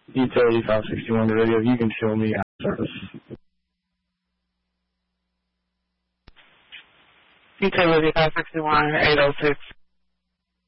Utility 561 to radio, you can show me out of service. Utility 561, 806.